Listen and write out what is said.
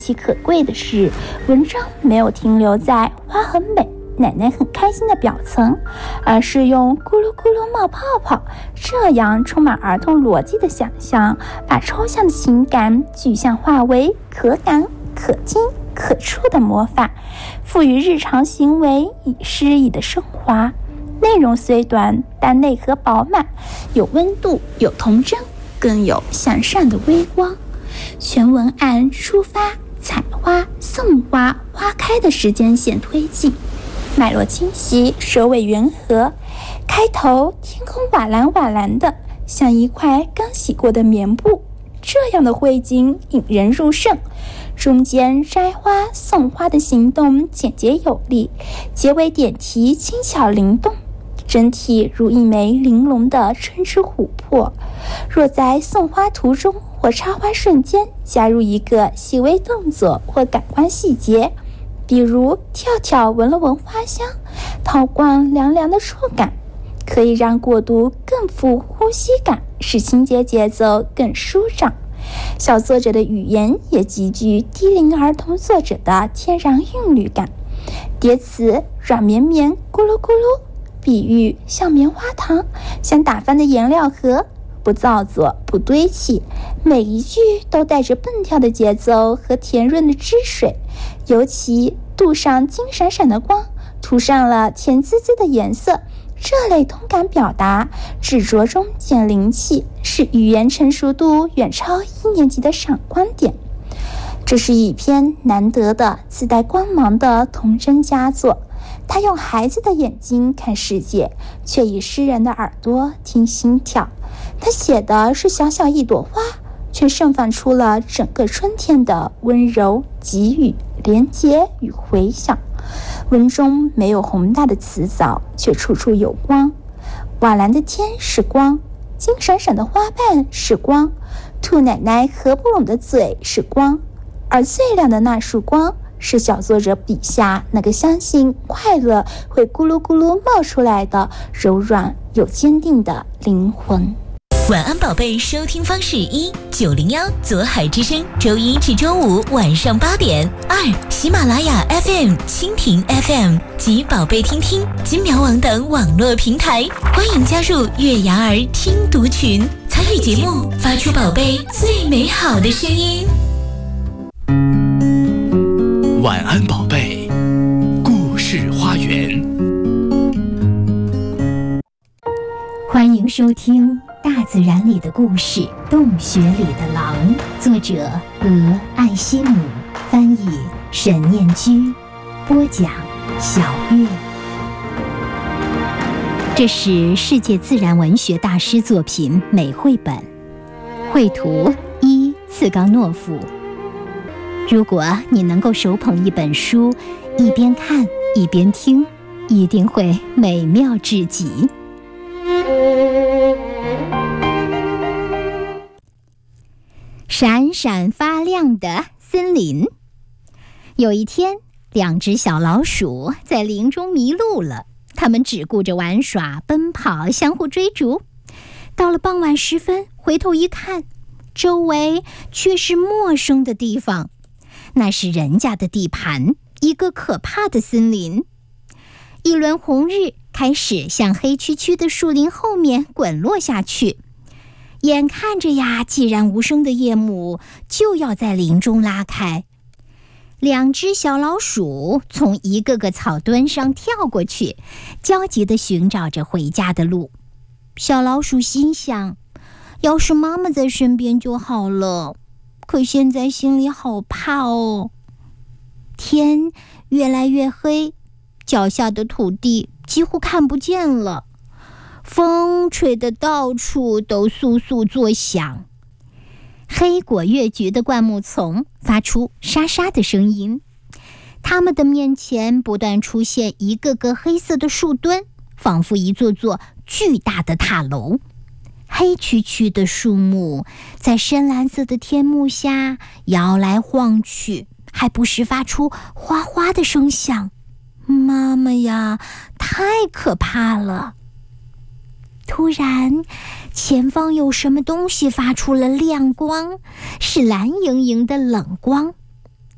其可贵的是，文章没有停留在花很美，奶奶很开心的表层，而是用咕噜咕噜冒泡泡这样充满儿童逻辑的想象，把抽象的情感具象化为可感、可听、可触的魔法，赋予日常行为以诗意的升华。内容虽短，但内核饱满，有温度，有童真，更有向上的微光。全文按出发、采花、送花、花开的时间线推进，脉络清晰，首尾圆合。开头天空瓦蓝瓦蓝的，像一块刚洗过的棉布，这样的绘景引人入胜。中间摘花送花的行动简洁有力，结尾点题轻巧灵动，整体如一枚玲珑的春之琥珀。若在送花途中或插花瞬间加入一个细微动作或感官细节，比如跳跳闻了闻花香，陶罐凉凉的触感，可以让过渡更富呼吸感，使情节节奏更舒畅。小作者的语言也极具低龄儿童作者的天然韵律感，叠词软绵绵、咕噜咕噜，比喻像棉花糖，像打翻的颜料盒，不造作，不堆砌，每一句都带着蹦跳的节奏和甜润的汁水。尤其镀上金闪闪的光，涂上了甜滋滋的颜色，这类通感表达执着中见灵气，是语言成熟度远超1年级的闪光点。这是一篇难得的自带光芒的童真佳作，他用孩子的眼睛看世界，却以诗人的耳朵听心跳。他写的是小小一朵花，却盛放出了整个春天的温柔、给予、连结与回响。文中没有宏大的词藻，却处处有光。瓦蓝的天是光，金闪闪的花瓣是光，兔奶奶合不拢的嘴是光，而最亮的那束光是小作者笔下那个相信快乐会咕噜咕噜冒出来的柔软又坚定的灵魂。 晚安宝贝收听方式：1 901左海之声，周一至周五晚上8点；2喜马拉雅 FM、蜻蜓 FM 及宝贝听听、金苗网等网络平台。欢迎加入月牙儿听读群，参与节目，发出宝贝最美好的声音。 晚安宝贝，故事花园。 欢迎收听大自然里的故事，洞穴里的狼，作者俄艾希姆，翻译沈念居，播讲小月。这是世界自然文学大师作品美绘本，绘图伊茨冈诺夫。如果你能够手捧一本书，一边看一边听，一定会美妙至极。闪闪发亮的森林。有一天，2只小老鼠在林中迷路了，它们只顾着玩耍、奔跑，相互追逐。到了傍晚时分，回头一看，周围却是陌生的地方，那是人家的地盘，一个可怕的森林。一轮红日开始向黑黢黢的树林后面滚落下去，眼看着呀，寂然无声的夜幕就要在林中拉开。2只小老鼠从一个个草墩上跳过去，焦急地寻找着回家的路。小老鼠心想，要是妈妈在身边就好了，可现在心里好怕哦。天越来越黑，脚下的土地几乎看不见了，风吹得到处都簌簌作响。黑果越菊的灌木丛发出沙沙的声音，它们的面前不断出现一个个黑色的树墩，仿佛一座座巨大的塔楼。黑黢黢的树木在深蓝色的天幕下摇来晃去，还不时发出哗哗的声响。妈妈呀，太可怕了！突然，前方有什么东西发出了亮光，是蓝莹莹的冷光。